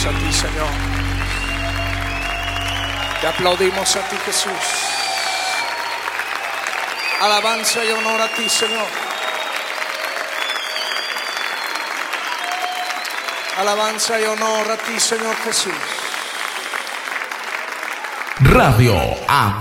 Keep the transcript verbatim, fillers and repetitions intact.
aplaudimos a ti, Señor. Te aplaudimos a ti, Jesús. Alabanza y honor a ti, Señor. Alabanza y honor a ti, Señor Jesús. Radio Amor.